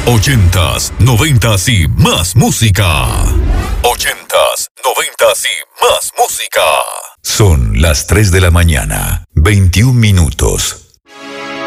80s, 90s y más música. 80s, 90s y más música. Son las 3 de la mañana, 21 minutos.